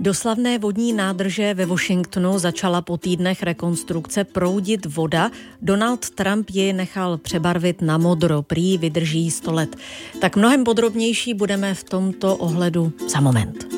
Do slavné vodní nádrže ve Washingtonu začala po týdnech rekonstrukce proudit voda. Donald Trump ji nechal přebarvit na modro, prý vydrží 100 let. Tak mnohem podrobnější budeme v tomto ohledu za moment.